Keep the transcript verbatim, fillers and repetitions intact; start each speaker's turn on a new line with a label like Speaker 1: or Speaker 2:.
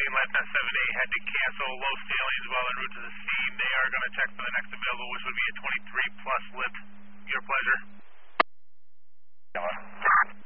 Speaker 1: being left at seven eight had to cancel low ceilings while en route to the scene. They are going to check for the next available, which would be a twenty-three plus lift. Your pleasure.
Speaker 2: Come on.